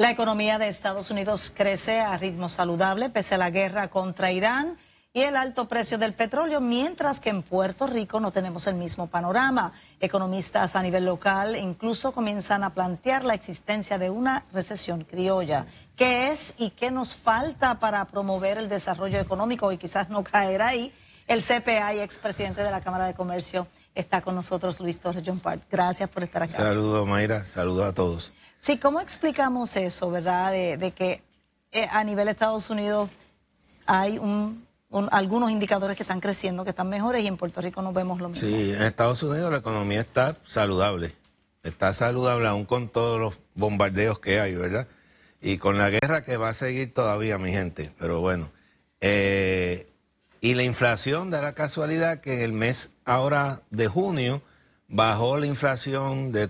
La economía de Estados Unidos crece a ritmo saludable pese a la guerra contra Irán y el alto precio del petróleo, mientras que en Puerto Rico no tenemos el mismo panorama. Economistas a nivel local incluso comienzan a plantear la existencia de una recesión criolla. ¿Qué es y qué nos falta para promover el desarrollo económico y quizás no caer ahí? El CPA y expresidente de la Cámara de Comercio está con nosotros, Luis Torres John Part. Gracias por estar acá. Saludos, Mayra. Saludos a todos. Sí, ¿cómo explicamos eso, verdad? De que a nivel de Estados Unidos hay algunos indicadores que están creciendo, que están mejores, y en Puerto Rico no vemos lo mismo. Sí, en Estados Unidos la economía está saludable. Está saludable aún con todos los bombardeos que hay, ¿verdad? Y con la guerra que va a seguir todavía, mi gente. Pero bueno. Y la inflación, da la casualidad que el mes ahora de junio bajó la inflación de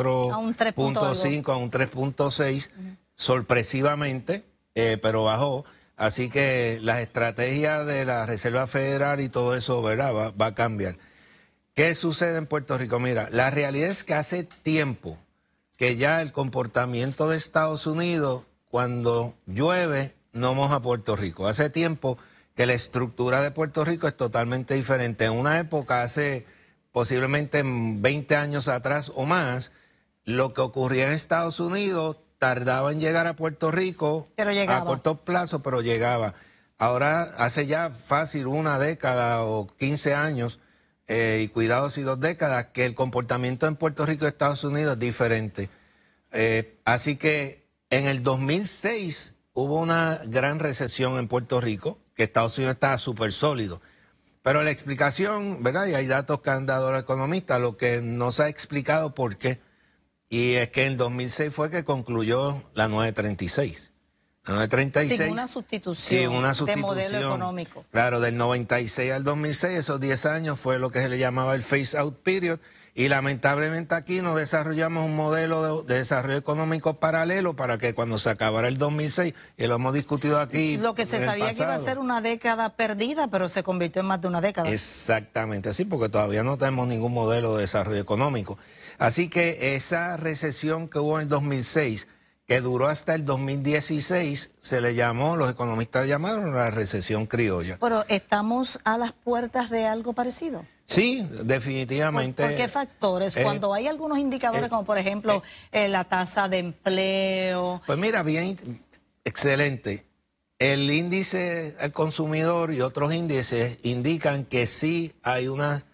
4.5 a un 3.6, sorpresivamente, pero bajó. Así que las estrategias de la Reserva Federal y todo eso, ¿verdad?, va a cambiar. ¿Qué sucede en Puerto Rico? Mira, la realidad es que hace tiempo que ya el comportamiento de Estados Unidos, cuando llueve, no moja Puerto Rico. Hace tiempo que la estructura de Puerto Rico es totalmente diferente. En una época, hace posiblemente 20 años atrás o más, lo que ocurría en Estados Unidos tardaba en llegar a Puerto Rico a corto plazo, pero llegaba. Ahora hace ya fácil una década o 15 años, y cuidado si 2 décadas, que el comportamiento en Puerto Rico y Estados Unidos es diferente. Así que en el 2006 hubo una gran recesión en Puerto Rico, que Estados Unidos estaba súper sólido. Pero la explicación, ¿verdad? Y hay datos que han dado los economistas, lo que no se ha explicado por qué. Y es que en el 2006 fue que concluyó la 936. La 936. Sin una sustitución, de modelo económico. Claro, del 96 al 2006, esos 10 años fue lo que se le llamaba el phase-out period. Y lamentablemente aquí nos desarrollamos un modelo de desarrollo económico paralelo para que cuando se acabara el 2006, y lo hemos discutido aquí. Lo que se sabía que iba a ser una década perdida, pero se convirtió en más de una década. Exactamente así, porque todavía no tenemos ningún modelo de desarrollo económico. Así que esa recesión que hubo en el 2006, que duró hasta el 2016, se le llamó, los economistas le llamaron la recesión criolla. Pero ¿estamos a las puertas de algo parecido? Sí, definitivamente. ¿Por qué factores? Cuando hay algunos indicadores, como por ejemplo la tasa de empleo. Pues mira, bien, excelente. El índice al consumidor y otros índices indican que sí hay unos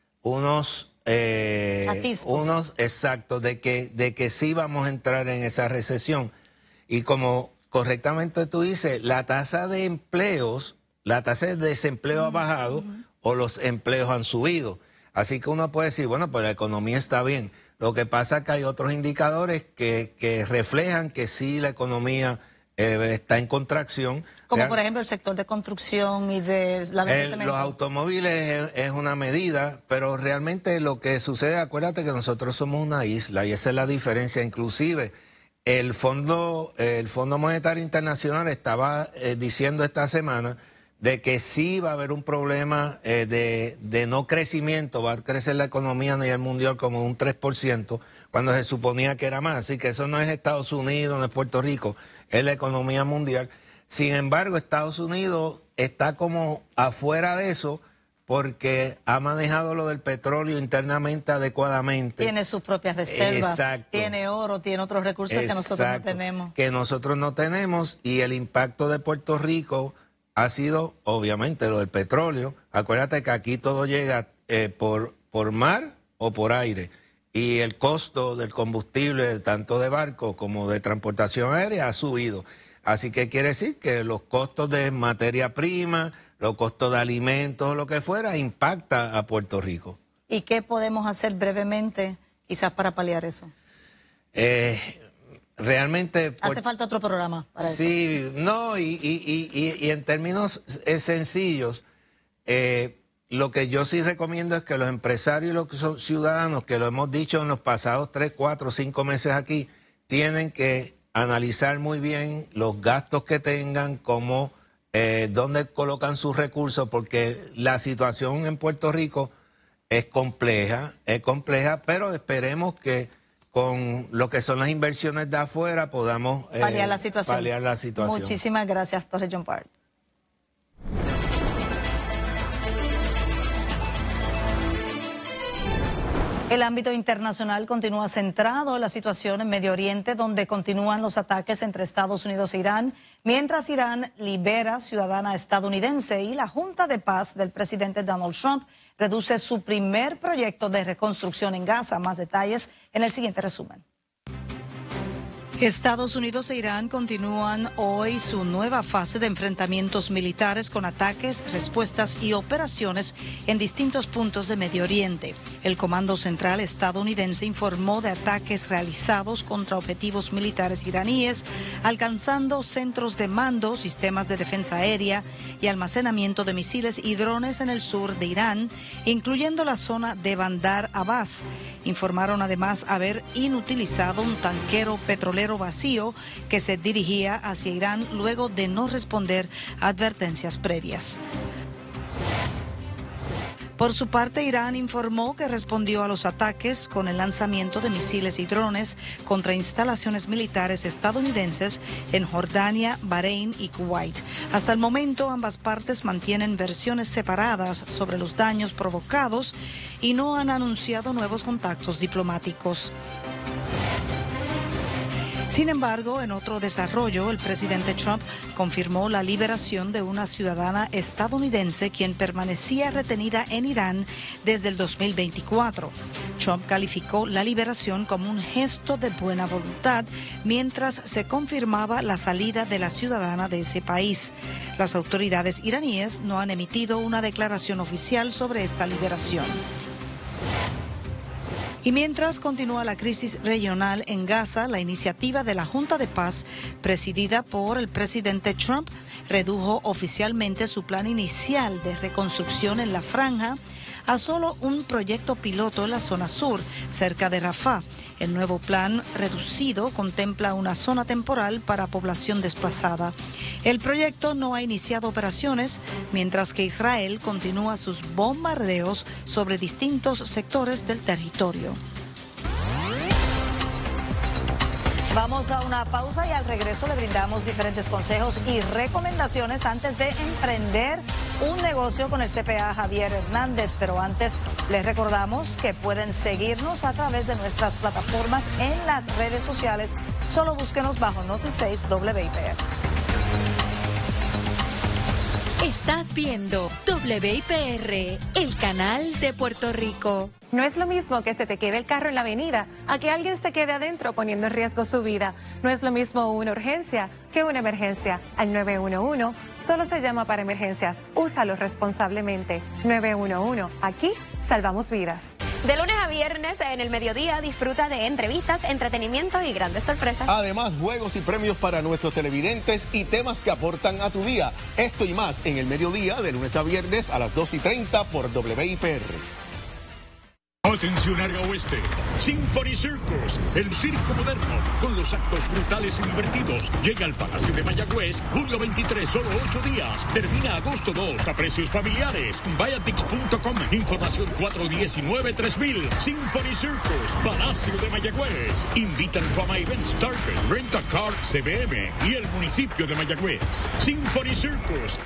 exactos de que sí vamos a entrar en esa recesión. Y como correctamente tú dices, la tasa de empleos, la tasa de desempleo ha bajado o los empleos han subido. Así que uno puede decir, bueno, pues la economía está bien. Lo que pasa es que hay otros indicadores que reflejan que sí la economía está en contracción. Como por ejemplo el sector de construcción y de la venta de cemento. Los automóviles es una medida, pero realmente lo que sucede, acuérdate que nosotros somos una isla y esa es la diferencia. Inclusive el Fondo Monetario Internacional estaba diciendo esta semana de que sí va a haber un problema de no crecimiento, va a crecer la economía a nivel mundial como un 3%, cuando se suponía que era más. Así que eso no es Estados Unidos, no es Puerto Rico, es la economía mundial. Sin embargo, Estados Unidos está como afuera de eso porque ha manejado lo del petróleo internamente adecuadamente. Tiene sus propias reservas, exacto, tiene oro, tiene otros recursos que nosotros no tenemos. Que nosotros no tenemos, y el impacto de Puerto Rico ha sido, obviamente, lo del petróleo. Acuérdate que aquí todo llega por mar o por aire. Y el costo del combustible, tanto de barco como de transportación aérea, ha subido. Así que quiere decir que los costos de materia prima, los costos de alimentos, lo que fuera, impacta a Puerto Rico. ¿Y qué podemos hacer brevemente, quizás para paliar eso? Realmente hace falta otro programa para eso. Sí, no, y en términos sencillos, lo que yo sí recomiendo es que los empresarios y los ciudadanos, que lo hemos dicho en los pasados 3, 4, 5 meses aquí, tienen que analizar muy bien los gastos que tengan, cómo, dónde colocan sus recursos, porque la situación en Puerto Rico es compleja, pero esperemos que con lo que son las inversiones de afuera podamos paliar la situación. Muchísimas gracias, Torre John Park. El ámbito internacional continúa centrado en la situación en Medio Oriente, donde continúan los ataques entre Estados Unidos e Irán, mientras Irán libera ciudadana estadounidense y la Junta de Paz del presidente Donald Trump reduce su primer proyecto de reconstrucción en Gaza. Más detalles en el siguiente resumen. Estados Unidos e Irán continúan hoy su nueva fase de enfrentamientos militares con ataques, respuestas y operaciones en distintos puntos de Medio Oriente. El Comando Central estadounidense informó de ataques realizados contra objetivos militares iraníes, alcanzando centros de mando, sistemas de defensa aérea y almacenamiento de misiles y drones en el sur de Irán, incluyendo la zona de Bandar Abbas. Informaron además haber inutilizado un tanquero petrolero vacío que se dirigía hacia Irán luego de no responder a advertencias previas. Por su parte, Irán informó que respondió a los ataques con el lanzamiento de misiles y drones contra instalaciones militares estadounidenses en Jordania, Bahrein y Kuwait. Hasta el momento, ambas partes mantienen versiones separadas sobre los daños provocados y no han anunciado nuevos contactos diplomáticos. Sin embargo, en otro desarrollo, el presidente Trump confirmó la liberación de una ciudadana estadounidense quien permanecía retenida en Irán desde el 2024. Trump calificó la liberación como un gesto de buena voluntad mientras se confirmaba la salida de la ciudadana de ese país. Las autoridades iraníes no han emitido una declaración oficial sobre esta liberación. Y mientras continúa la crisis regional en Gaza, la iniciativa de la Junta de Paz, presidida por el presidente Trump, redujo oficialmente su plan inicial de reconstrucción en la franja a solo un proyecto piloto en la zona sur, cerca de Rafah. El nuevo plan reducido contempla una zona temporal para población desplazada. El proyecto no ha iniciado operaciones, mientras que Israel continúa sus bombardeos sobre distintos sectores del territorio. Vamos a una pausa y al regreso le brindamos diferentes consejos y recomendaciones antes de emprender un negocio con el CPA Javier Hernández. Pero antes les recordamos que pueden seguirnos a través de nuestras plataformas en las redes sociales. Solo búsquenos bajo Noti6 WIPR. Estás viendo WIPR, el canal de Puerto Rico. No es lo mismo que se te quede el carro en la avenida a que alguien se quede adentro poniendo en riesgo su vida. No es lo mismo una urgencia que una emergencia. Al 911 solo se llama para emergencias. Úsalo responsablemente. 911. Aquí salvamos vidas. De lunes a viernes en el mediodía disfruta de entrevistas, entretenimiento y grandes sorpresas. Además, juegos y premios para nuestros televidentes y temas que aportan a tu día. Esto y más en el mediodía de lunes a viernes a las 2:30 por WIPR. Atención área oeste, Symphony Circus, el circo moderno, con los actos brutales y divertidos. Llega al Palacio de Mayagüez, julio 23, solo 8 días. Termina agosto 2, a precios familiares. Viatix.com, información 419-3000. Symphony Circus, Palacio de Mayagüez. Invitan Fama Events, Target, Rent a Car, CBM y el municipio de Mayagüez. Symphony Circus.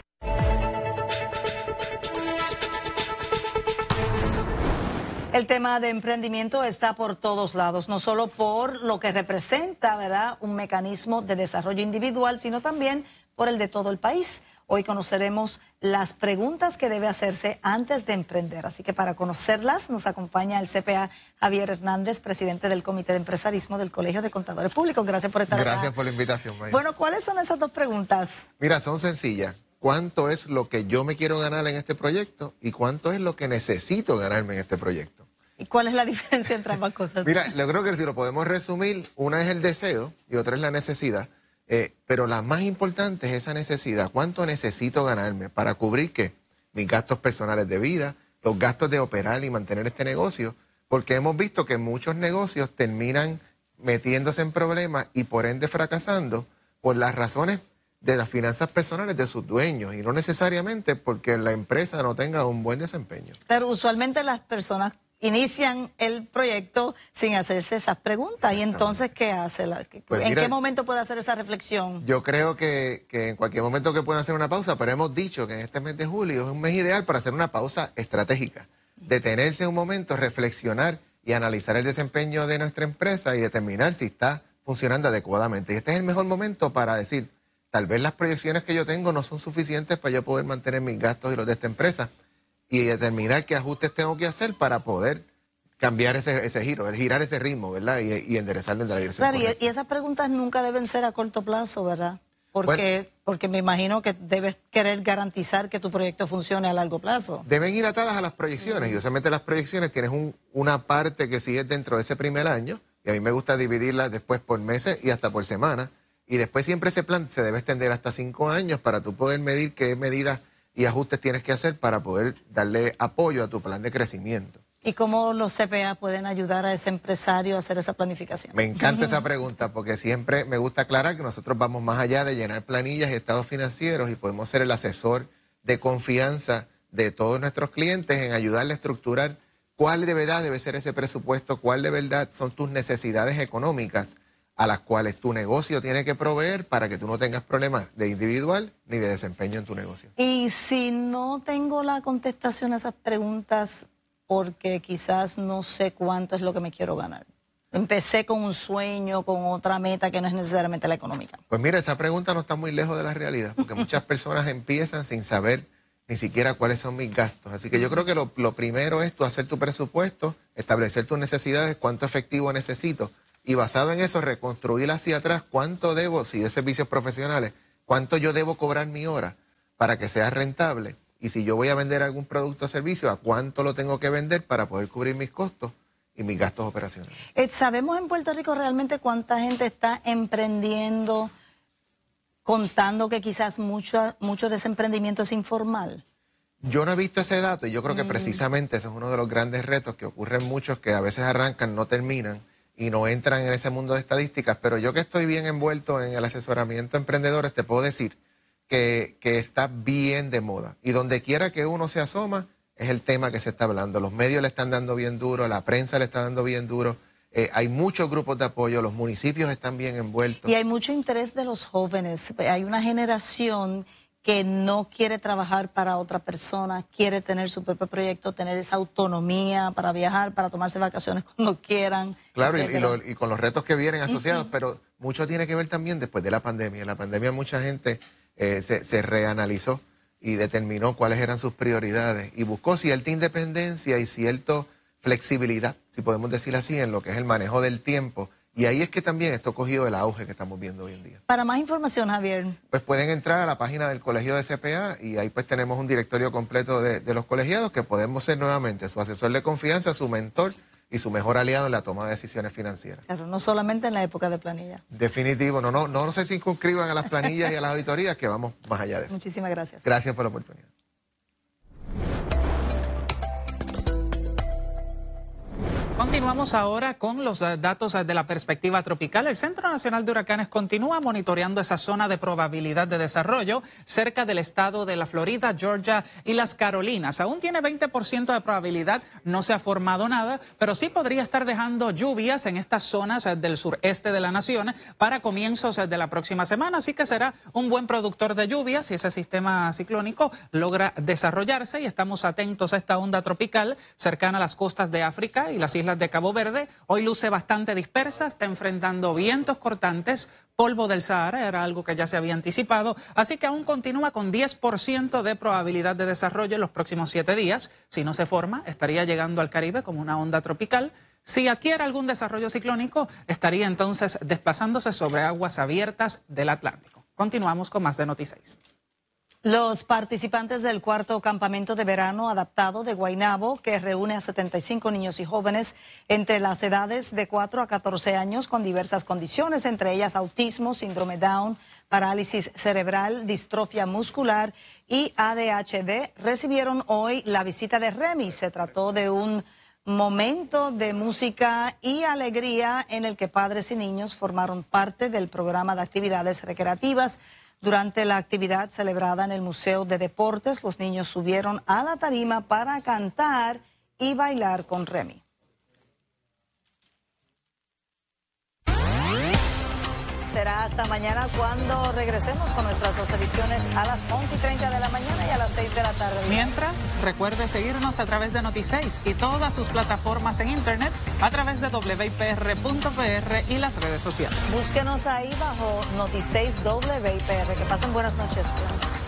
El tema de emprendimiento está por todos lados, no solo por lo que representa, ¿verdad?, un mecanismo de desarrollo individual, sino también por el de todo el país. Hoy conoceremos las preguntas que debe hacerse antes de emprender. Así que para conocerlas nos acompaña el CPA Javier Hernández, presidente del Comité de Empresarismo del Colegio de Contadores Públicos. Gracias por estar acá. Gracias por la invitación, Maya. Bueno, ¿cuáles son esas dos preguntas? Mira, son sencillas. ¿Cuánto es lo que yo me quiero ganar en este proyecto y cuánto es lo que necesito ganarme en este proyecto? ¿Y cuál es la diferencia entre ambas cosas? Mira, yo creo que si lo podemos resumir, una es el deseo y otra es la necesidad. Pero la más importante es esa necesidad. ¿Cuánto necesito ganarme para cubrir qué? Mis gastos personales de vida, los gastos de operar y mantener este negocio? Porque hemos visto que muchos negocios terminan metiéndose en problemas y por ende fracasando por las razones de las finanzas personales de sus dueños y no necesariamente porque la empresa no tenga un buen desempeño. Pero usualmente las personas inician el proyecto sin hacerse esas preguntas. Y entonces, ¿qué hace? Pues ¿En mira, qué momento puede hacer esa reflexión? Yo creo que en cualquier momento que puedan hacer una pausa, pero hemos dicho que en este mes de julio es un mes ideal para hacer una pausa estratégica. Detenerse un momento, reflexionar y analizar el desempeño de nuestra empresa y determinar si está funcionando adecuadamente. Y este es el mejor momento para decir, tal vez las proyecciones que yo tengo no son suficientes para yo poder mantener mis gastos y los de esta empresa, y determinar qué ajustes tengo que hacer para poder cambiar ese giro, girar ese ritmo, ¿verdad? Y enderezarlo en la dirección correcta. Y esas preguntas nunca deben ser a corto plazo, ¿verdad? Porque me imagino que debes querer garantizar que tu proyecto funcione a largo plazo. Deben ir atadas a las proyecciones, y usualmente las proyecciones tienes una parte que sigue dentro de ese primer año, y a mí me gusta dividirlas después por meses y hasta por semana, y después siempre ese plan se debe extender hasta 5 años para tú poder medir qué medidas y ajustes tienes que hacer para poder darle apoyo a tu plan de crecimiento. ¿Y cómo los CPA pueden ayudar a ese empresario a hacer esa planificación? Me encanta esa pregunta porque siempre me gusta aclarar que nosotros vamos más allá de llenar planillas y estados financieros y podemos ser el asesor de confianza de todos nuestros clientes en ayudarle a estructurar cuál de verdad debe ser ese presupuesto, cuál de verdad son tus necesidades económicas a las cuales tu negocio tiene que proveer para que tú no tengas problemas de individual ni de desempeño en tu negocio. Y si no tengo la contestación a esas preguntas porque quizás no sé cuánto es lo que me quiero ganar. Empecé con un sueño, con otra meta que no es necesariamente la económica. Pues mira, esa pregunta no está muy lejos de la realidad, porque muchas personas empiezan sin saber ni siquiera cuáles son mis gastos. Así que yo creo que lo primero es tú hacer tu presupuesto, establecer tus necesidades, cuánto efectivo necesito, y basado en eso reconstruir hacia atrás cuánto debo, si es servicios profesionales, cuánto yo debo cobrar mi hora para que sea rentable. Y si yo voy a vender algún producto o servicio, a cuánto lo tengo que vender para poder cubrir mis costos y mis gastos operacionales. ¿Sabemos en Puerto Rico realmente cuánta gente está emprendiendo, contando que quizás mucho de ese emprendimiento es informal? Yo no he visto ese dato y yo creo que precisamente ese es uno de los grandes retos que ocurren muchos que a veces arrancan, no terminan y no entran en ese mundo de estadísticas. Pero yo que estoy bien envuelto en el asesoramiento a emprendedores, te puedo decir que está bien de moda. Y donde quiera que uno se asoma, es el tema que se está hablando. Los medios le están dando bien duro, la prensa le está dando bien duro. Hay muchos grupos de apoyo, los municipios están bien envueltos. Y hay mucho interés de los jóvenes. Hay una generación que no quiere trabajar para otra persona, quiere tener su propio proyecto, tener esa autonomía para viajar, para tomarse vacaciones cuando quieran. Claro, y con los retos que vienen asociados, pero mucho tiene que ver también después de la pandemia. En la pandemia mucha gente se reanalizó y determinó cuáles eran sus prioridades y buscó cierta independencia y cierta flexibilidad, si podemos decir así, en lo que es el manejo del tiempo. Y ahí es que también esto cogió el auge que estamos viendo hoy en día. Para más información, Javier. Pues pueden entrar a la página del Colegio de CPA y ahí pues tenemos un directorio completo de los colegiados que podemos ser nuevamente su asesor de confianza, su mentor y su mejor aliado en la toma de decisiones financieras. Claro, no solamente en la época de planilla. Definitivo, no se circunscriban a las planillas y a las auditorías, que vamos más allá de eso. Muchísimas gracias. Gracias por la oportunidad. Continuamos ahora con los datos de la perspectiva tropical. El Centro Nacional de Huracanes continúa monitoreando esa zona de probabilidad de desarrollo cerca del estado de la Florida, Georgia y las Carolinas. Aún tiene 20% de probabilidad, no se ha formado nada, pero sí podría estar dejando lluvias en estas zonas del sureste de la nación para comienzos de la próxima semana. Así que será un buen productor de lluvias si ese sistema ciclónico logra desarrollarse, y estamos atentos a esta onda tropical cercana a las costas de África y las islas de Cabo Verde. Hoy luce bastante dispersa, está enfrentando vientos cortantes, polvo del Sahara, era algo que ya se había anticipado, así que aún continúa con 10% de probabilidad de desarrollo en los próximos 7 días. Si no se forma, estaría llegando al Caribe como una onda tropical. Si adquiere algún desarrollo ciclónico, estaría entonces desplazándose sobre aguas abiertas del Atlántico. Continuamos con más de Noti6. Los participantes del 4º campamento de verano adaptado de Guaynabo, que reúne a 75 niños y jóvenes entre las edades de 4 a 14 años con diversas condiciones, entre ellas autismo, síndrome Down, parálisis cerebral, distrofia muscular y ADHD, recibieron hoy la visita de Remy. Se trató de un momento de música y alegría en el que padres y niños formaron parte del programa de actividades recreativas. Durante la actividad celebrada en el Museo de Deportes, los niños subieron a la tarima para cantar y bailar con Remy. Será hasta mañana cuando regresemos con nuestras 2 ediciones a las 11:30 de la mañana y a las 6 de la tarde. Mientras, recuerde seguirnos a través de Noti6 y todas sus plataformas en internet a través de wipr.pr y las redes sociales. Búsquenos ahí bajo Noti6 WIPR. Que pasen buenas noches.